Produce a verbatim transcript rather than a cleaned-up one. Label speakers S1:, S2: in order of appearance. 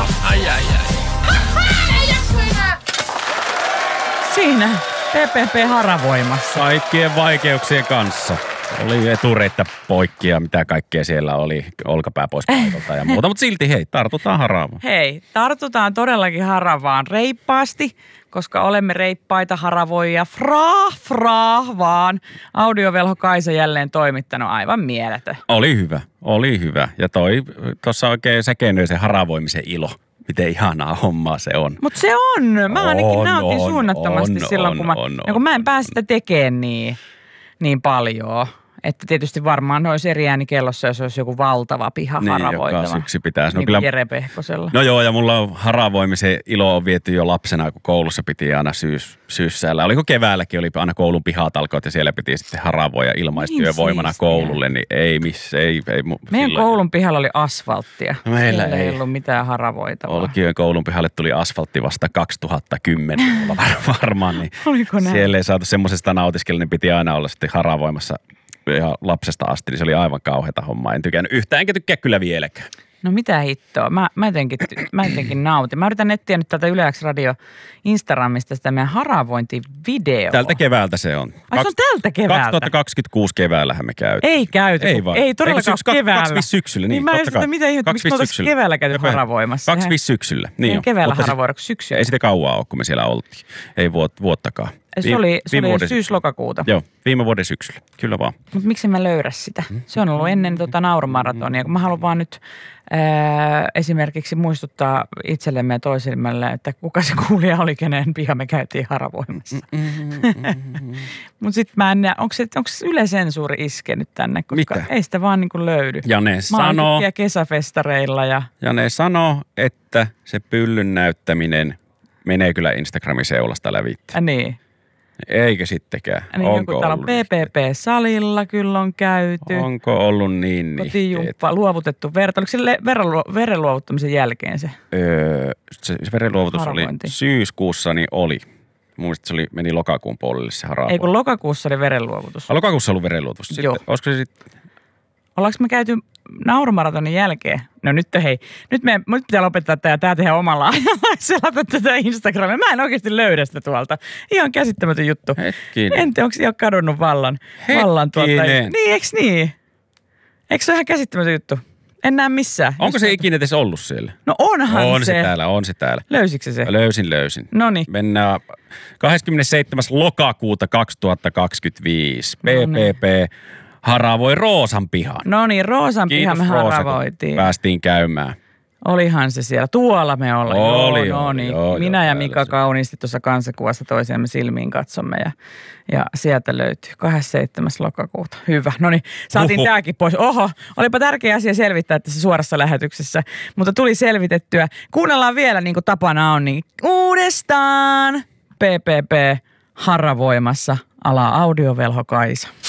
S1: Ai, ai, ai.
S2: Ei jaksa enää.
S3: Siinä P P P haravoimassa.
S1: Kaikkien vaikeuksien kanssa. Oli etureittä poikki ja mitä kaikkea siellä oli, olkapää pois paikalta ja muuta. Mutta silti hei, tartutaan haravaan.
S3: Hei, tartutaan todellakin haravaan reippaasti, koska olemme reippaita haravoijia. Frah, frah vaan. Audiovelho Kaisa jälleen toimittanut aivan mieletön.
S1: Oli hyvä, oli hyvä. Ja toi tuossa oikein sekennöi se haravoimisen ilo. Miten ihanaa hommaa se on.
S3: Mutta se on. Mä ainakin
S1: On,
S3: nautin
S1: on,
S3: suunnattomasti
S1: on,
S3: silloin,
S1: on,
S3: kun mä,
S1: on,
S3: ja kun mä en
S1: on,
S3: pääse sitä tekemään niin, niin paljon. Että tietysti varmaan olisi eri ääni kellossa, jos olisi joku valtava piha
S1: niin,
S3: haravoitava.
S1: joka syksy pitäisi. No
S3: niin
S1: kyllä,
S3: kuin Jere Pehkosella.
S1: no joo, ja mulla on haravoimisen ilo on viety jo lapsena, kun koulussa piti aina syys, syyssällä. Oliko keväälläkin, oli aina koulun pihatalkoit ja siellä piti sitten haravoida ilmaistyövoimana
S3: Niin
S1: koululle, niin ei missä, ei. ei
S3: Meidän
S1: silloin.
S3: koulun pihalla oli asfalttia.
S1: No meillä
S3: Siellä ei
S1: ei.
S3: ollut mitään haravoitavaa.
S1: Olkijoen koulun pihalle tuli asfaltti vasta kaksituhattakymmenen varmaan, niin
S3: Oliko näin?
S1: siellä ei saatu semmoisesta nautiskella, niin piti aina olla sitten haravoimassa ihan lapsesta asti, niin se oli aivan kauheata hommaa. En tykännyt yhtään, enkä tykkää kyllä vieläkään.
S3: No mitä hittoa. Mä, mä, jotenkin, mä jotenkin nautin. Mä yritän etsiä nyt täältä Yle X Radio Instagramista sitä meidän haravointivideoa.
S1: Tältä keväältä se on.
S3: Ai se on tältä keväältä?
S1: kaksituhattakaksikymmentäkuusi keväällähän me käytiin.
S3: Ei käyty.
S1: Ei vaan.
S3: Ei todellakaan
S1: Eikö se
S3: keväällä.
S1: kaksi syksyllä, niin,
S3: niin mä en
S1: totta
S3: sitä,
S1: kai.
S3: mitä ihmettä, miksi me oltaisiin keväällä käyty
S1: Jopä.
S3: haravoimassa.
S1: kaksikymmentäviisi syksyllä. Niin jo.
S3: Keväällä
S1: Mutta
S3: haravoida syksyllä.
S1: Ei sitä kauaa ole, kun me siellä oltiin. Ei vuot, vuottakaan.
S3: Se oli, se oli
S1: vuoden
S3: syys-lokakuuta.
S1: Joo, viime vuoden syksyllä. Kyllä vaan.
S3: Mutta miksi mä löydä sitä? Se on ollut ennen tota naurumaratonia, kun mä haluan vaan nyt ää, esimerkiksi muistuttaa itsellemme ja toisillemme, että kuka se kuulija oli, kenen piha me käytiin haravoimassa. Mutta sitten mä en näe, onko se, onko se ylesensuuri iskenyt tänne, koska
S1: Mitä?
S3: ei sitä vaan niinku löydy.
S1: Ja ne sanoo,
S3: Mä kesäfestareilla ja...
S1: ja ne sanoo, että se pyllyn näyttäminen menee kyllä Instagramin seulasta lävitse.
S3: Äh, niin.
S1: Eikö sittenkään?
S3: Niin
S1: Onko
S3: joku täällä on
S1: ollut
S3: P P P-salilla kyllä on käyty.
S1: Onko ollut niin
S3: Kotijumppa, luovutettu verta. Oliko se le- verenluo- verenluovuttamisen jälkeen se?
S1: Öö, se, se verenluovutus
S3: Haravointi.
S1: oli syyskuussa, niin oli. Mun mielestä se oli, meni lokakuun puolelle se haravointi.
S3: Ei kun lokakuussa oli verenluovutus.
S1: A, lokakuussa ollut verenluovutus. Sitten,
S3: Joo.
S1: olisiko se sitten?
S3: Ollaanko me käyty naurumaratonin jälkeen? No nyt hei, nyt, me, nyt pitää lopettaa tämä ja tää tehdä omalla ajalla. Selata tätä Instagramia. Mä en oikeasti löydä sitä tuolta. Ihan käsittämätön juttu.
S1: Hetkinen.
S3: En tiedä, onko se ihan kadonnut vallan, vallan tuolta.
S1: Hetkinen.
S3: Niin, eikö niin? Eikö se ole ihan käsittämätön juttu? En näe missään.
S1: Onko
S3: Jos
S1: se
S3: tuolta-
S1: ikinä edes ollut siellä?
S3: No onhan
S1: on se.
S3: se.
S1: täällä, on se täällä.
S3: Löysikö se se?
S1: Löysin, löysin.
S3: Noniin.
S1: Mennään kahdeskymmenesseitsemäs lokakuuta kaksituhattakaksikymmentäviisi. P P P haravoi Roosan pihan.
S3: No niin, Roosan piha me
S1: Roosa, kun
S3: haravoitiin.
S1: päästiin käymään.
S3: Olihan se siellä. Tuolla me ollaan.
S1: Oli,
S3: joo, no
S1: oli,
S3: niin.
S1: joo,
S3: Minä
S1: joo,
S3: ja
S1: täällä
S3: Mika
S1: se.
S3: kauniisti tuossa kansakuvassa toisiamme silmiin katsomme ja, ja sieltä löytyy kahdeskymmenesseitsemäs lokakuuta. Hyvä. No niin, saatiin
S1: Huhhuh.
S3: tämäkin pois. Oho, olipa tärkeä asia selvittää tässä suorassa lähetyksessä, mutta tuli selvitettyä. Kuunnellaan vielä niin kuin tapana on, niin uudestaan P P P haravoimassa ala Audiovelho Kaisa.